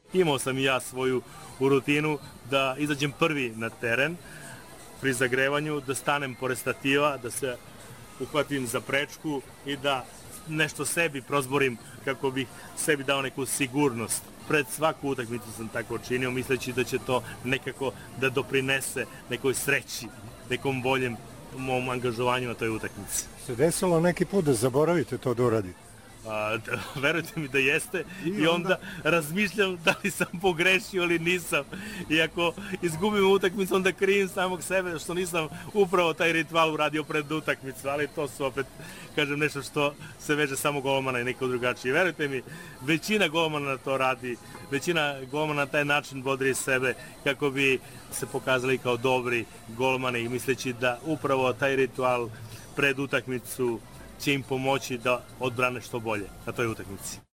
Imao sam i ja svoju rutinu da izađem prvi na teren pri zagrevanju, da stanem pored stativa, da se uhvatim za prečku i da nešto sebi prozborim kako bih sebi dao neku sigurnost. Pred svaku utakmicu sam tako činio, misleći da će to nekako da doprinese nekoj sreći, nekom boljem mom angažovanju na toj utakmici. Se desilo neki put da zaboravite to da uradite? Verujte mi da jeste i onda razmišljam da li sam pogrešio ili nisam. I ako izgubim utakmicu, onda krivim samog sebe što nisam upravo taj ritual uradio pred utakmicu, ali to su opet, kažem, nešto što se veže samo golmana i neko drugačije. Verujte mi, većina golmana to radi, većina golmana na taj način bodri sebe kako bi se pokazali kao dobri golmani i misleći da upravo taj ritual pred utakmicu će im pomoći da odbrane što bolje na toj utakmici.